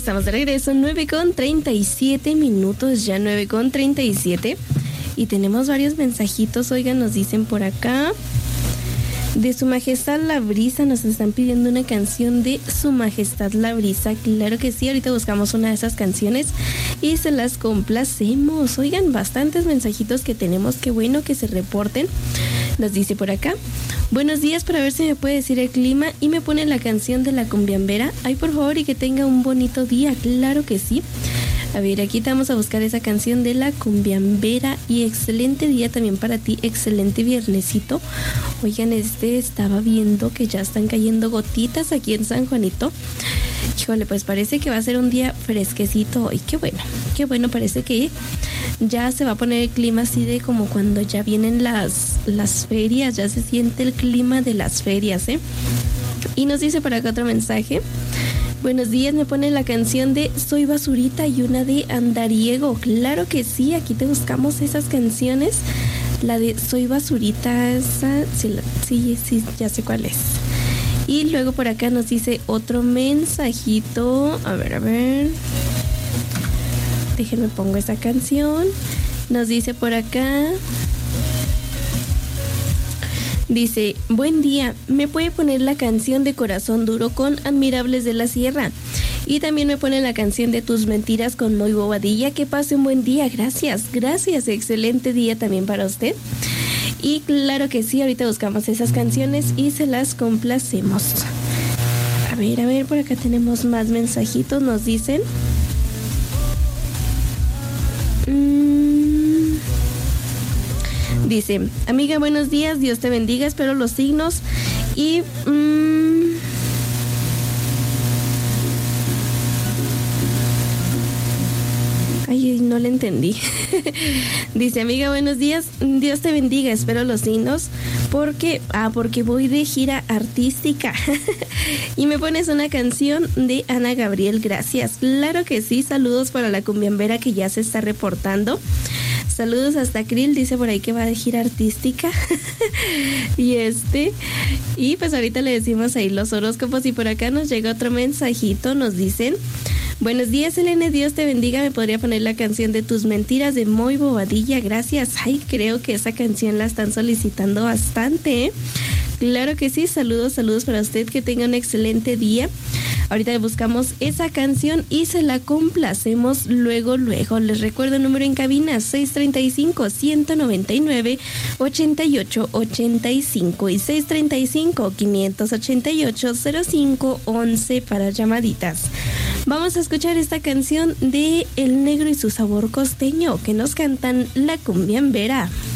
estamos de regreso, 9:37 ya 9:37. Y tenemos varios mensajitos, oigan, nos dicen por acá. De Su Majestad la Brisa, nos están pidiendo una canción de Su Majestad la Brisa. Claro que sí, ahorita buscamos una de esas canciones y se las complacemos. Oigan, bastantes mensajitos que tenemos, qué bueno que se reporten. Nos dice por acá: buenos días, para ver si me puede decir el clima y me pone la canción de la cumbiambera. Ay, por favor, y que tenga un bonito día. Claro que sí. A ver, aquí te vamos a buscar esa canción de la cumbiambera. Y excelente día también para ti, excelente viernesito. Oigan, estaba viendo que ya están cayendo gotitas aquí en San Juanito. Híjole, pues parece que va a ser un día fresquecito hoy. Qué bueno, parece que ya se va a poner el clima así de como cuando ya vienen las ferias, ya se siente el clima de las ferias, ¿eh? Y nos dice por acá otro mensaje: buenos días, me pone la canción de Soy Basurita y una de Andariego. Claro que sí, aquí te buscamos esas canciones. La de Soy Basurita, esa, sí, ya sé cuál es. Y luego por acá nos dice otro mensajito. A ver. Déjenme pongo esa canción. Nos dice por acá. Dice: buen día, ¿me puede poner la canción de Corazón Duro con Admirables de la Sierra? Y también me pone la canción de Tus Mentiras con Moy Bobadilla. Que pase un buen día, gracias, excelente día también para usted. Y claro que sí, ahorita buscamos esas canciones y se las complacemos. A ver, por acá tenemos más mensajitos, nos dicen. Dice: amiga, buenos días, Dios te bendiga, espero los signos y... Ay, no le entendí. Dice: amiga, buenos días, Dios te bendiga, espero los signos porque voy de gira artística. Y me pones una canción de Ana Gabriel, gracias. Claro que sí, saludos para la cumbiambera que ya se está reportando. Saludos hasta Krill, dice por ahí que va de gira artística. Y pues ahorita le decimos ahí los horóscopos. Y por acá nos llega otro mensajito, nos dicen: buenos días, Elena, Dios te bendiga, ¿me podría poner la canción de Tus Mentiras de Moy Bobadilla? Gracias. Ay, creo que esa canción la están solicitando bastante, ¿eh? Claro que sí, saludos para usted, que tenga un excelente día. Ahorita buscamos esa canción y se la complacemos luego. Les recuerdo el número en cabina: 635-199-8885 y 635-588-0511 para llamaditas. Vamos a escuchar esta canción de El Negro y su Sabor Costeño, que nos cantan la cumbiambera.